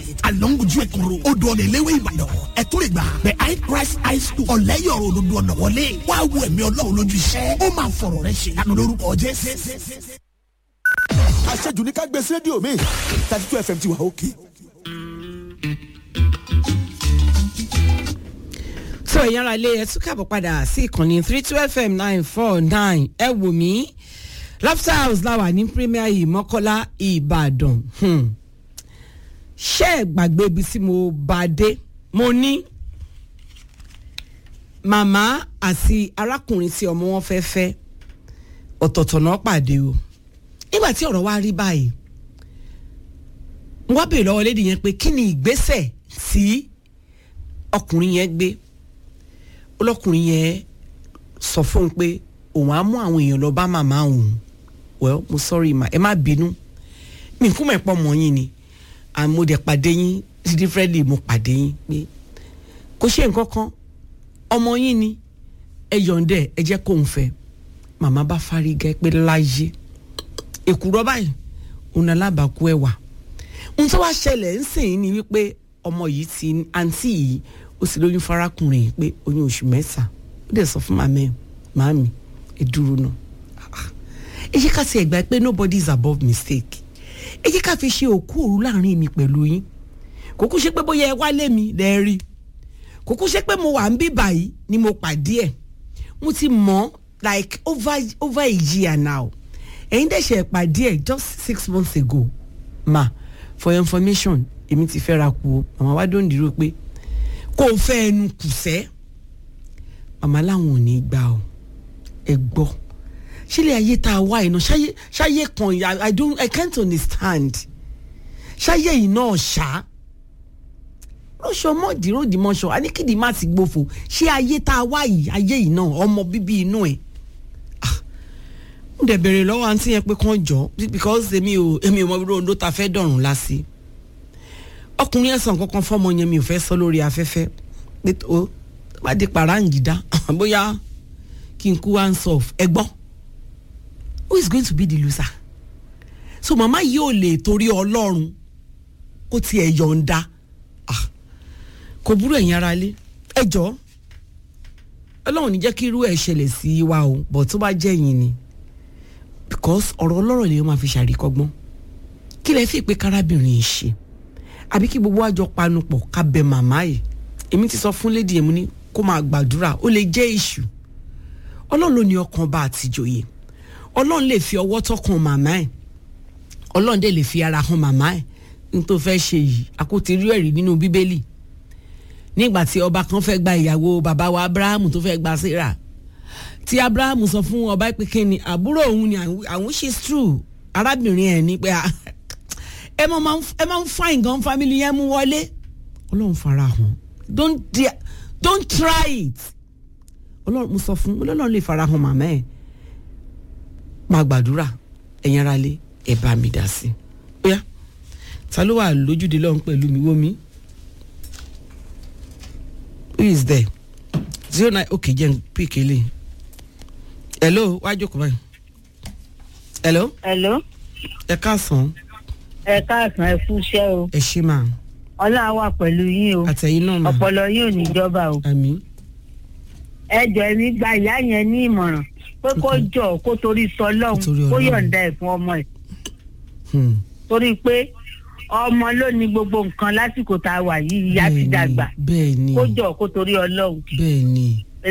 estate along ojú ẹ̀kúnrò odò ọ̀nà ìléwé ìbàdàn ẹ̀tún lè gbà behind Christ high school ọ̀lẹ́yọ̀rọ̀ òdodo ọ̀nà wọlé wá wo ẹ̀mí ọlọ́run lójú iṣẹ́ ó máa fọ̀rọ̀ rẹ ṣe lánàá lórúkọ Jésù. àṣejù ní ká gbé sí rédíò mi 32 FM ti wà òkè. so ìyára ilé ẹ tún káàbọ̀ padà sí ìkànnì 32 FM 949 ẹ wò mí Laughter House láwà ní Premier yìí Mọ́kọ́lá Ìbàdàn ṣé ẹ gbàgbé ibi tí mo bá dé mo ní màmá àti arákùnrin tí ọmọ wọn fẹ́ fẹ́ ọ̀tọ̀ọ̀tọ̀ náà pàdé o nígbà tí ọ̀rọ̀ wa rí báyìí wọ́n bèèrè lọ́wọ́ lédi yẹn pé kí ni ìgbésẹ̀ tí ọkùnrin yẹn gbé ọlọ́kùnrin yẹn sọ fún un pé òun á mú àwọn èèyàn lọ bá màmá òun well mo sorry ma ẹ má bínú mi kú mọ̀ ẹ̀pọ̀ mọ́ yín ni mo dẹ̀ pàdé yín differently mo pàdé yín pé kò ṣe nǹkan kan ọmọ yín ni ẹ yọ̀ǹdẹ̀ ẹ jẹ́ kóun fẹ́ màmá bá fárígẹ́ pé láyé èkúrọ́ báyìí òun alábàákú ẹ̀wà ohun tó wá ṣẹlẹ̀ ń sìn ní wípé ọmọ yìí ti àǹtí yìí ó sì lóyún farakùnrin pé oyún oṣù mẹ́ta ó dẹ̀ sọ fún màmí ẹ dúró náà ẹ jẹ́ ká ti ẹ̀gbá pé nobody is above mistake ẹ jẹ́ ká fi ṣe òkú òru láàrin mi pẹ̀lú yín kò kú ṣe pé bóyá ẹ wálé mi lẹ́ẹ̀rí kò kú ṣe pé mo wà ń bí báyìí ni mo pàdé ẹ̀ mo ti mọ̀ like over a year now ẹ̀yin dẹ̀ ṣe pàdé ẹ̀ just 6 months ago ma for your information èmi ti fẹ́ ra kú o màmá wa dóńdì rò pé kò fẹ́ ẹnu kù sẹ́ màmá láwọn ò ní gbà ọ́ ẹ gbọ́ ṣílẹ̀ ayé tá a wá iná ṣáyé kan I can't understand ṣáyé yìí náà ṣá lọ́sọ̀ mọ́ọ̀dì ròdì mọ́ṣọ́ aníkìdí má ti gbófo ṣé ayé tá a wá yìí ayé yìí náà ọmọ bíbí inú ẹ̀ ń dẹ̀ bèrè lọ́wọ́ àǹtí yẹn pé kàn jọ because èmi ò mọ bí rondo ta fẹ́ dọ̀rùn lásì ọkùnrin yẹn sàn kankan fọ́mọ yẹn mi ò fẹ́ sọ lórí afẹ́fẹ́ pé ó bá di parangida bóyá kí n kú hands off ẹ gbọ́ who is going to be the loser so màmá yìí ò lè torí ọlọ́run kó tiẹ̀ yọ̀ǹda kò burú ẹ̀yin ara lé ẹ jọ ọlọ́run ní jẹ́ kí irú ẹ̀ ṣẹlẹ̀ sí wa o but tó bá jẹ́ yín ni because ọ̀rọ̀ ọlọ́rọ̀ lè máa fi ṣàríkọ́gbọ́n kí lẹ fi pé kárábìnrin yìí ṣe àbí kí gbogbo àjọ panupọ̀ ká bẹ màmá yìí èmi ti sọ fún lady yẹn mo ní kó máa gbàdúrà ó lè jẹ́ èṣù ọlọ́run ló ní ọkàn bá àtijọ́yè ọlọ́run lè fi ọwọ́ tọkàn màmá ẹ̀ ọlọ́run dẹ̀ lè fi ara hàn màmá ẹ̀ ní tó fẹ́ ṣe yìí àkótí rí ẹ̀rí nínú bíbélì nígbà tí ọba kan fẹ́ gba ìyàwó bàbá wa Abrahamu tó fẹ́ gba Sarah tí Abrahamu sọ fún ọba pé kí ni àbúrò òun ni àwọn she's true arábìnrin ẹ̀ ní pé ẹ máa ń fine gan family yẹn mú wọlé ọlọ́run fara hàn don't try it ọlọ́run mo sọ fún ọlọ́run lè fara hàn màmá ẹ̀ máa gbàdúrà ẹ̀yin ara lé ẹ̀ bá mi dá sí i ó yá ta ló wà lójúde lọ́hùn pẹ̀lú mi wó mi who is there 09 okay jẹ́ pick ele hello wá jókòó báyìí hello ẹ káàsán ẹ kú iṣẹ́ o ẹ ṣé mà Ọlọ́run wà pẹ̀lú yín o àtẹ̀yìn náà mà ọpọlọ yín ò ní jọba o àmín ẹ jọ̀ọ́ èmi gba ìyá yẹn ní ìmọ̀ràn pé kó jọ kó torí tọlọ́hun kó yọ̀ǹda ẹ̀ fún ọmọ ẹ̀ torí pé ọmọ ló ní gbogbo nǹkan lásìkò tá a wà yìí ìyá ti dàgbà bẹ́ẹ̀ni kó jọ kó torí Ọlọ́run bẹ́ẹ̀ni